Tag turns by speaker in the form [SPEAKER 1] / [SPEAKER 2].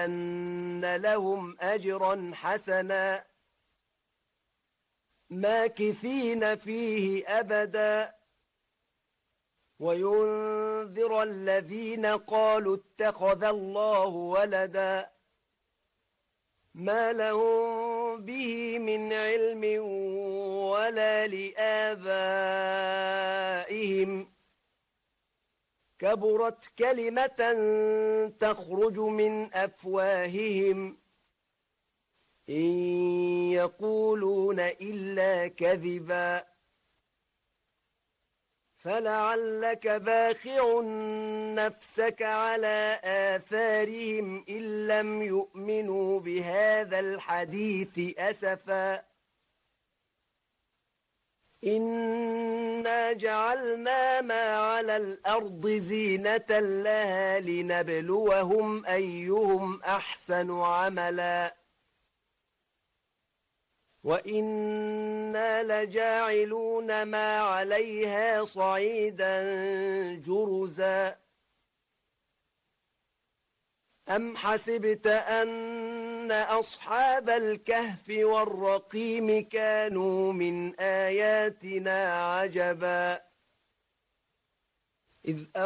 [SPEAKER 1] أن لهم أجرا حسنا ماكثين فيه أبدا وينذر الذين قالوا اتخذ الله ولدا ما لهم به من علم ولا لآبائهم كبرت كلمة تخرج من أفواههم إن يقولون إلا كذبا فلعلك باخع نفسك على آثارهم إن لم يؤمنوا بهذا الحديث أسفا إنا جعلنا ما على الأرض زينة لها لنبلوهم أيهم أحسن عملا وإنا لجاعلون ما عليها صعيدا جرزا أم حسبت أن أصحاب الكهف والرقيم كانوا من آياتنا عجبا إذ